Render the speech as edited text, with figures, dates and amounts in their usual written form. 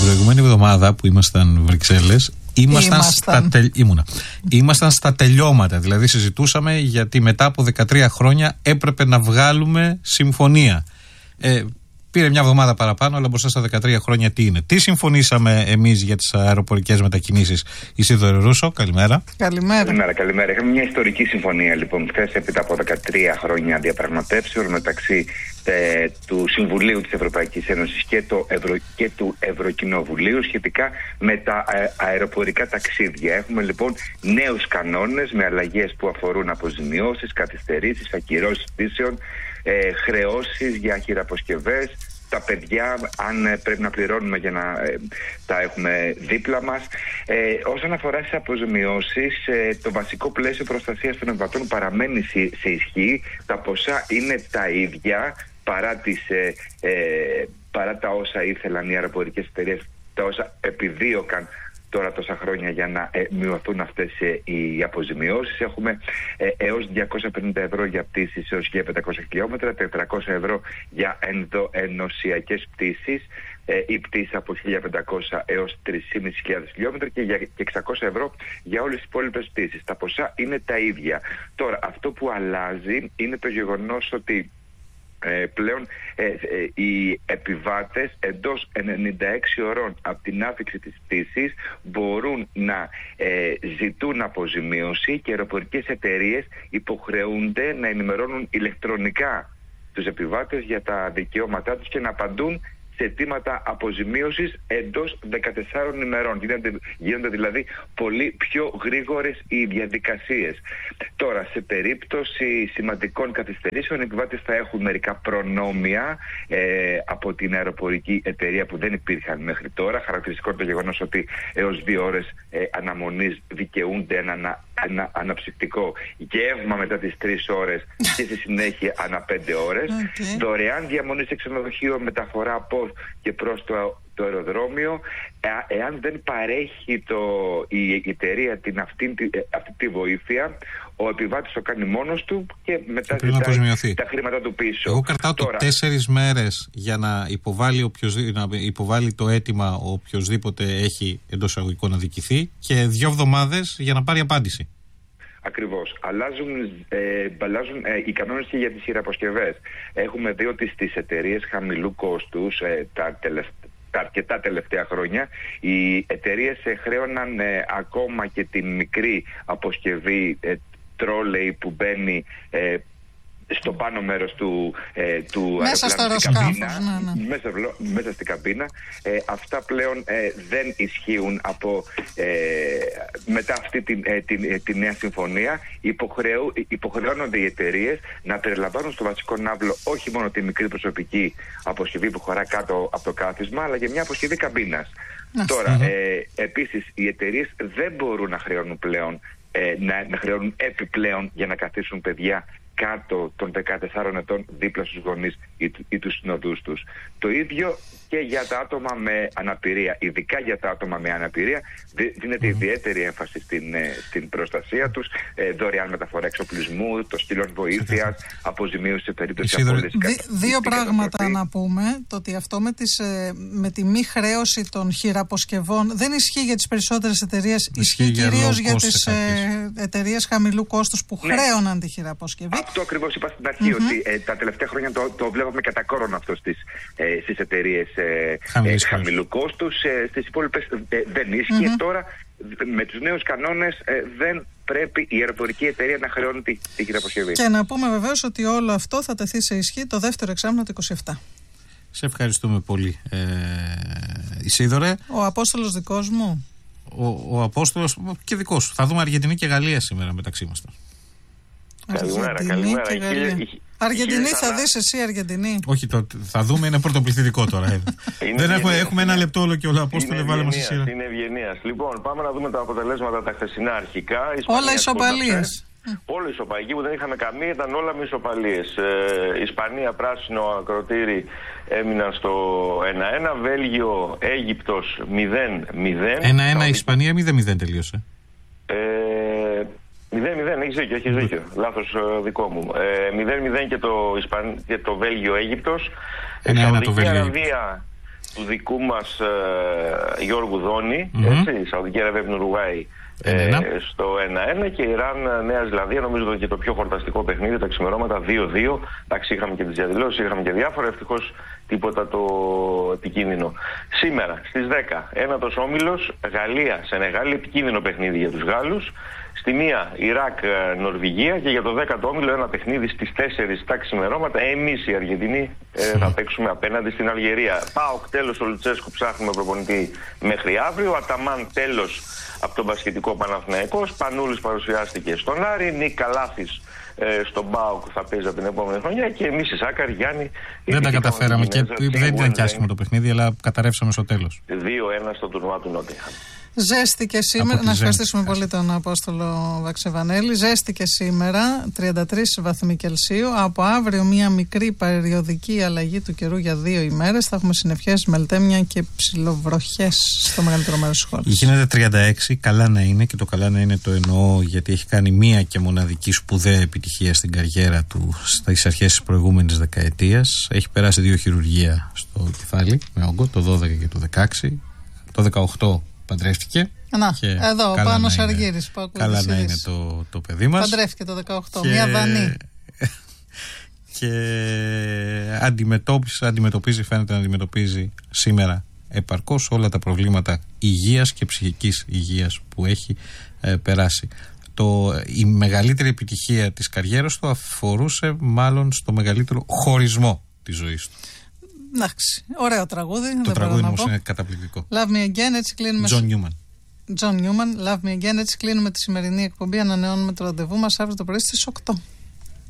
προηγούμενη εβδομάδα που ήμασταν Βρυξέλλες, ήμασταν στα τελειώματα. Δηλαδή συζητούσαμε γιατί μετά από 13 χρόνια έπρεπε να βγάλουμε συμφωνία. Πήρε μια εβδομάδα παραπάνω, αλλά μπροστά στα 13 χρόνια τι είναι? Τι συμφωνήσαμε εμείς για τις αεροπορικές μετακινήσεις? Ισίδωρο Ρούσο, καλημέρα. Καλημέρα. Είχαμε μια ιστορική συμφωνία λοιπόν χθες, έπειτα από 13 χρόνια διαπραγματεύσεων μεταξύ του Συμβουλίου της Ευρωπαϊκής Ένωσης και του Ευρωκοινοβουλίου σχετικά με τα αεροπορικά ταξίδια. Έχουμε λοιπόν νέους κανόνες με αλλαγές που αφορούν αποζημιώσεις, καθυστερήσεις, ακυρώσεις πτήσεων, χρεώσεις για χειραποσκευές, τα παιδιά αν πρέπει να πληρώνουμε για να τα έχουμε δίπλα μας. Όσον αφορά τις αποζημιώσεις, το βασικό πλαίσιο προστασίας των επιβατών παραμένει σε ισχύ. Τα ποσά είναι τα ίδια παρά τα όσα ήθελαν οι αεροπορικές εταιρείες, τα όσα επιδίωκαν τώρα τόσα χρόνια για να μειωθούν αυτές οι αποζημιώσεις. Έχουμε έως 250 ευρώ για πτήσεις έως 1500 χιλιόμετρα, 400 ευρώ για ενδοενωσιακές πτήσεις ή πτήσεις από 1500 έως 3.500 χιλιόμετρα και 600 ευρώ για όλες τις υπόλοιπες πτήσεις. Τα ποσά είναι τα ίδια. Τώρα, αυτό που αλλάζει είναι το γεγονός ότι πλέον οι επιβάτες εντός 96 ωρών από την άφιξη της πτήσης μπορούν να ζητούν αποζημίωση και οι αεροπορικές εταιρείες υποχρεούνται να ενημερώνουν ηλεκτρονικά τους επιβάτες για τα δικαιώματά τους και να απαντούν σε αιτήματα αποζημίωσης εντός 14 ημερών. Γίνονται δηλαδή πολύ πιο γρήγορες οι διαδικασίες. Τώρα, σε περίπτωση σημαντικών καθυστερήσεων, οι επιβάτες θα έχουν μερικά προνόμια από την αεροπορική εταιρεία που δεν υπήρχαν μέχρι τώρα. Χαρακτηριστικό είναι το γεγονός ότι έως 2 ώρες αναμονής δικαιούνται ένα αναψυκτικό γεύμα μετά τις 3 ώρες και στη συνέχεια ανά 5 ώρες. Δωρεάν διαμονή σε ξενοδοχείο, μεταφορά από και προς το αεροδρόμιο, εάν δεν παρέχει η εταιρεία αυτή τη βοήθεια, ο επιβάτης το κάνει μόνος του και μετά ζητάει τα χρήματα του πίσω. Εγώ κρατάω τώρα 4 μέρες για να υποβάλει το αίτημα οποιοσδήποτε έχει εντός εισαγωγικών να δικηθεί και 2 εβδομάδες για να πάρει απάντηση. Ακριβώς. Αλλάζουν οι κανόνες και για τις χειραποσκευές. Έχουμε δει ότι στις εταιρείες χαμηλού κόστους τα αρκετά τελευταία χρόνια οι εταιρείες χρέωναν ακόμα και την μικρή αποσκευή τρόλεϊ που μπαίνει στο πάνω μέρος του μέσα στο αεροσκάφος, μέσα στην καμπίνα. Αυτά πλέον δεν ισχύουν μετά αυτή τη νέα συμφωνία. Υποχρεώνονται οι εταιρείες να περιλαμβάνουν στο βασικό ναύλο όχι μόνο τη μικρή προσωπική αποσκευή που χωρά κάτω από το κάθισμα, αλλά και μια αποσκευή καμπίνας. Τώρα, επίσης, οι εταιρείες δεν μπορούν να χρεώνουν πλέον να χρεώνουν επιπλέον για να καθίσουν παιδιά κάτω των 14 ετών δίπλα στους γονείς ή τους συνοδούς τους. Το ίδιο και για τα άτομα με αναπηρία. Ειδικά για τα άτομα με αναπηρία δίνεται ιδιαίτερη έμφαση στην προστασία τους, δωρεάν μεταφορά εξοπλισμού, το στήλον βοήθειας, αποζημίωση σε περίπτωση απώλειας. Δύο πράγματα να πούμε. Το ότι αυτό με τη μη χρέωση των χειραποσκευών δεν ισχύει για τις περισσότερες εταιρείες, ισχύει κυρίως για τις εταιρείες χαμηλού κόστους που χρέωναν τη χειραποσκευή. Αυτό ακριβώς είπα στην αρχή, ότι τα τελευταία χρόνια το βλέπαμε κατά κόρον αυτό στις εταιρείες χαμηλού κόστους. Στις υπόλοιπες δεν ίσχυε. Τώρα με τους νέους κανόνες δεν πρέπει η αεροπορική εταιρεία να χρεώνει τη χειραποσκευή. Και να πούμε βεβαίως ότι όλο αυτό θα τεθεί σε ισχύ το δεύτερο εξάμηνο του 27. Σε ευχαριστούμε πολύ, Ισίδωρε. Ο Απόστολος δικός μου. Ο Απόστολος και δικός σου. Θα δούμε Αργεντινή και Γαλλία σήμερα μεταξύ μας. Καλημέρα. Αργεντινή θα δεις εσύ, Αργεντινή. Όχι, θα δούμε, είναι πρωτοπληθυντικό τώρα. Δεν έχουμε ένα λεπτό όλο και όλα. Απόστολε, βάλε μας στη σειρά. Είναι ευγενίας. Λοιπόν, πάμε να δούμε τα αποτελέσματα τα χθεσινά αρχικά. Όλα ισοπαλίες. Όλα ισοπαλίες που δεν είχαμε καμία, ήταν όλα με ισοπαλίες. Ισπανία, πράσινο ακροτήρι έμειναν στο 1-1. Βέλγιο, Αίγυπτος 0-0. 1-1 Ισπανία, 0-0 τελείωσε. 0-0, έχεις δίκιο. Λάθος δικό μου. 0-0 και το Βέλγιο Αίγυπτος. 1-1 το Βέλγιο. Αραβία, του δικού μας Γιώργου Δόνη, έτσι, Σαουδική Αραβία από την Ουρουγουάη, στο 1-1, και Ιράν Νέα Ζηλανδία, νομίζω και το πιο χορταστικό παιχνίδι, τα ξημερώματα 2-2. Εντάξει, είχαμε και τις διαδηλώσεις, είχαμε και διάφορα, ευτυχώς τίποτα το επικίνδυνο. Σήμερα στις 10, ένατος όμιλος, Γαλλία-Σενεγάλη, επικίνδυνο παιχνίδι για τους Γάλλους. Στη μία Ιράκ-Νορβηγία, και για το 10ο όμιλο ένα παιχνίδι στις 4 τα ξημερώματα. Εμείς οι Αργεντινοί θα παίξουμε απέναντι στην Αλγερία. ΠΑΟΚ τέλος, ο Λουτσέσκου ψάχνουμε προπονητή μέχρι αύριο. Αταμάν τέλος από τον μπασκετικό Παναθηναϊκός. Πανούλης παρουσιάστηκε στον Άρη. Νίκ Καλάθης στον ΠΑΟΚ θα παίζει από την επόμενη χρονιά, και εμείς οι Σάκαρ Γιάννη. Δεν τα καταφέραμε και δεν ήταν και άσχημο το παιχνίδι, αλλά καταρρεύσαμε στο τέλος. 2-1 στο τουρνουά του Νότιχαμ. Ζέστηκε σήμερα, να ευχαριστήσουμε πολύ τον Απόστολο Βαξεβανέλη. Ζέστηκε σήμερα, 33 βαθμοί Κελσίου. Από αύριο μια μικρή περιοδική αλλαγή του καιρού για 2 ημέρες. Θα έχουμε συννεφιές, μελτέμια και ψιλοβροχές στο μεγαλύτερο μέρος της χώρας. Γίνεται 36, καλά να είναι, και το καλά να είναι το εννοώ γιατί έχει κάνει μία και μοναδική σπουδαία επιτυχία στην καριέρα του στις αρχές της προηγούμενης δεκαετίας. Έχει περάσει 2 χειρουργία στο κεφάλι με όγκο, το 12 και το 16. Το 18 παντρεύτηκε. Εδώ, ο Πάνος Αργύρης. Καλά να είναι το παιδί μας. Παντρεύτηκε το 18, μια Δανή. Και φαίνεται να αντιμετωπίζει σήμερα επαρκώς όλα τα προβλήματα υγείας και ψυχικής υγείας που έχει περάσει. Η μεγαλύτερη επιτυχία της καριέρας του αφορούσε μάλλον στο μεγαλύτερο χωρισμό της ζωής του. Εντάξει, ωραίο τραγούδι. Το τραγούδι όμως είναι καταπληκτικό. Love Me Again, έτσι κλείνουμε. John Newman, Love Me Again, έτσι κλείνουμε τη σημερινή εκπομπή. Ανανεώνουμε το ραντεβού μας αύριο το πρωί στις 8.